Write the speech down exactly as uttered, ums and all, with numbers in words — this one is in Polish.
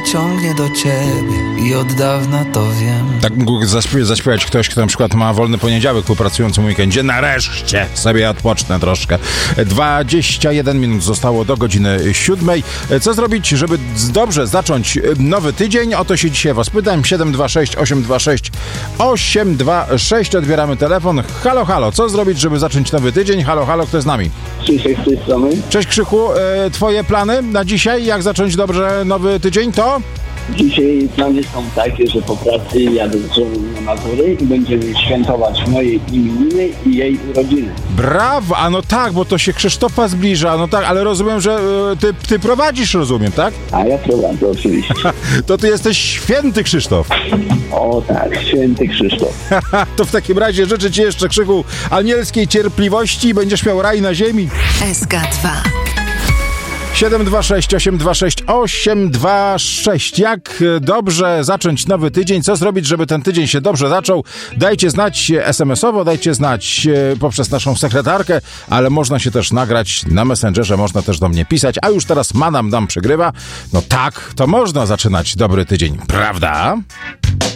ciągnie do ciebie i od dawna to wiem. Tak mógł zaśpiewać, zaśpiewać ktoś, kto na przykład ma wolny poniedziałek po pracującym weekendzie. Nareszcie sobie odpocznę troszkę. dwadzieścia jeden minut zostało do godziny siódmej. Co zrobić, żeby dobrze zacząć nowy tydzień? O to się dzisiaj was pytam. siedem dwa sześć osiem dwa sześć osiem dwa sześć. Odbieramy telefon. Halo, halo. Co zrobić, żeby zacząć nowy tydzień? Halo, halo. Kto jest z nami? Krzysiek z tej strony. Cześć Krzychu. E, twoje plany na dzisiaj? Jak zacząć dobrze nowy tydzień? To? Dzisiaj plany są takie, że po pracy jadę z żoną na Mazury i będziemy świętować moje imieniny i jej urodziny. Brawo! A no tak, bo to się Krzysztofa zbliża. No tak, ale rozumiem, że y, ty, ty prowadzisz, rozumiem, tak? A ja prowadzę oczywiście. To ty jesteś święty Krzysztof. O tak, święty Krzysztof. To w takim razie życzę ci jeszcze, Krzychu, anielskiej cierpliwości i będziesz miał raj na ziemi. S K dwa. siedem dwa sześć osiem dwa sześć osiem dwa sześć. Jak dobrze zacząć nowy tydzień? Co zrobić, żeby ten tydzień się dobrze zaczął? Dajcie znać es em esowo, dajcie znać poprzez naszą sekretarkę, ale można się też nagrać na Messengerze, można też do mnie pisać. A już teraz Manam nam przygrywa. No tak, to można zaczynać dobry tydzień, prawda?